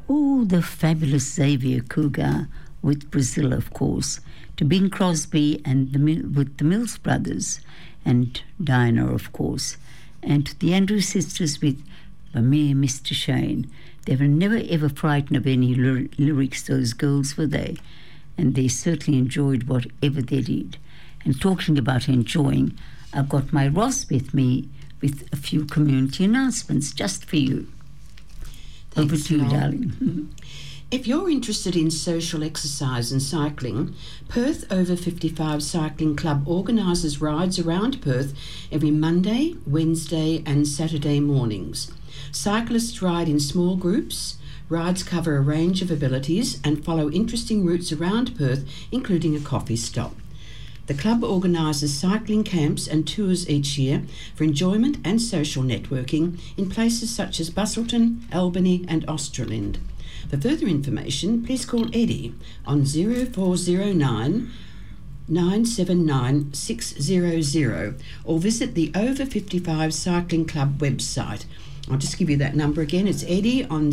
Oh, the fabulous Xavier Cougar with Brazil, of course, to Bing Crosby and with the Mills Brothers, and Dinah, of course, and to the Andrews Sisters with Bamir Mr. Shane. They were never ever frightened of any lyrics, those girls, were they? And they certainly enjoyed whatever they did. And talking about enjoying, I've got my Ross with me with a few community announcements just for you. Thanks, over to you, Mel. darling. If you're interested in social exercise and cycling, Perth Over 55 Cycling Club organises rides around Perth every Monday, Wednesday and Saturday mornings. Cyclists ride in small groups. Rides cover a range of abilities and follow interesting routes around Perth, including a coffee stop. The club organises cycling camps and tours each year for enjoyment and social networking in places such as Busselton, Albany and Australind. For further information, please call Eddie on 0409 979 600 or visit the Over 55 Cycling Club website. I'll just give you that number again. It's Eddie on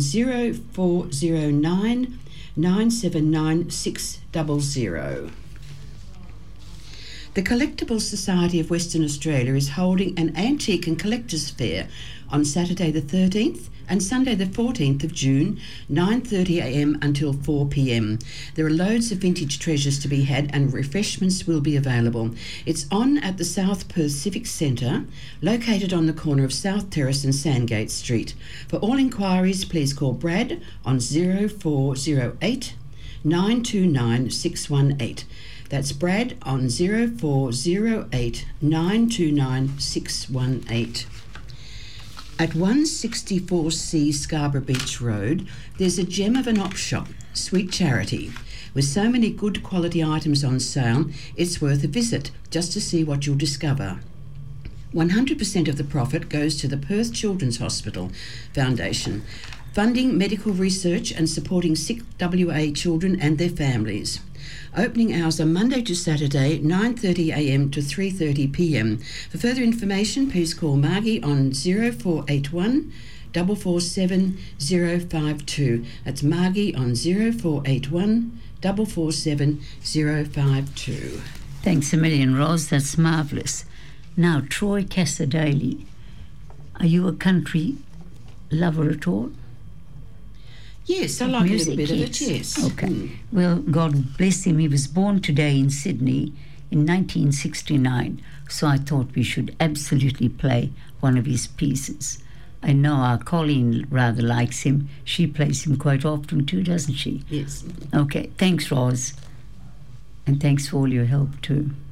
0409 979 600. The Collectibles Society of Western Australia is holding an antique and collectors fair on Saturday the 13th and Sunday the 14th of June, 9:30am until 4pm. There are loads of vintage treasures to be had and refreshments will be available. It's on at the South Perth Civic Centre, located on the corner of South Terrace and Sandgate Street. For all inquiries, please call Brad on 0408 929 618. That's Brad on 0408 929 618. At 164C Scarborough Beach Road, there's a gem of an op shop, Sweet Charity. With so many good quality items on sale, it's worth a visit just to see what you'll discover. 100% of the profit goes to the Perth Children's Hospital Foundation, funding medical research and supporting sick WA children and their families. Opening hours are Monday to Saturday, 9:30am to 3:30pm. For further information, please call Margie on 0481 447 052. That's Margie on 0481 447 052. Thanks a million, Ros. That's marvellous. Now, Troy Cassadaly, are you a country lover at all? Yes, I like music, a little bit of it, yes. Okay. Well, God bless him. He was born today in Sydney in 1969, so I thought we should absolutely play one of his pieces. I know our Colleen rather likes him. She plays him quite often too, doesn't she? Yes. Okay. Thanks, Ros. And thanks for all your help too.